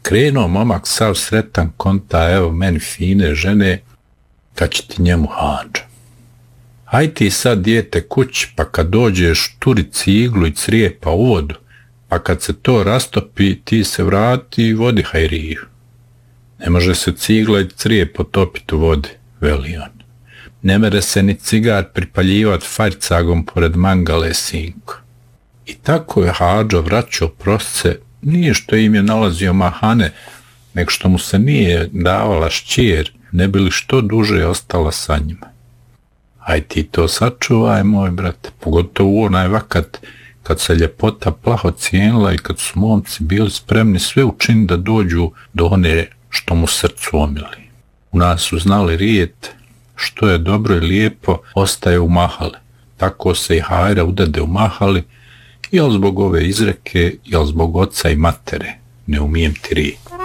Krenuo momak sav sretan, konta, evo meni fine žene, kad će ti njemu hadža. Aj ti sad dijete kući, pa kad dođeš turi ciglu i crijepa u vodu, pa kad se to rastopi, ti se vrati i vodi hajriju. Ne može se cigla i crije potopiti u vodi, veli on. Ne mere se ni cigar pripaljivat farcagom pored mangale, sinko. I tako je hadža vraćao prosce, nije što im je nalazio mahane, nego što mu se nije davala šćer, ne bi li što duže ostala sa njima. Aj ti to sačuvaj, moj brate, pogotovo u onaj vakat kad se ljepota plaho cijenila i kad su momci bili spremni sve učiniti da dođu do one što mu srcu omili. U nas su znali rijet, što je dobro i lijepo, ostaje u mahali. Tako se i hajra udade u mahali, jel zbog ove izreke, jel zbog oca i matere, ne umijem ti rijet.